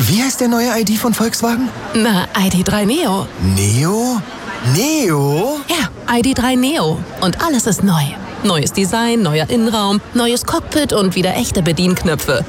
Wie heißt der neue ID von Volkswagen? Na, ID.3 Neo. Neo? Neo? Ja, ID.3 Neo. Und alles ist neu. Neues Design, neuer Innenraum, neues Cockpit und wieder echte Bedienknöpfe.